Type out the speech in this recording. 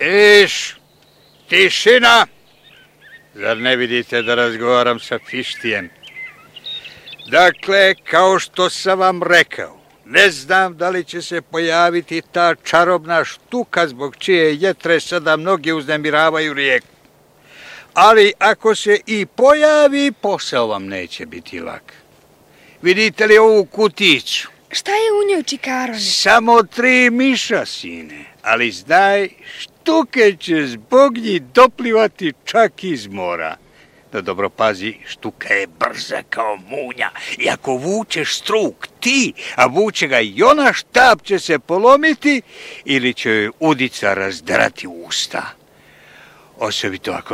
Iš, tišina! Zar ne vidite da razgovaram sa Fištijem? Dakle, kao što sam vam rekao, ne znam da li će se pojaviti ta čarobna štuka zbog čije jetre sada mnogi uznemiravaju rijeku. Ali ako se i pojavi, posao vam neće biti lak. Vidite li ovu kutiću? Šta je u njoj, Čikarone? Samo 3 miša, sine. Ali znaj, štuke će zbog njih doplivati čak iz mora. Da dobro pazi, štuka je brza kao munja. I ako vučeš struk ti, a vuče ga i ona, štap će se polomiti ili će joj udica razdrati usta. Osobito ako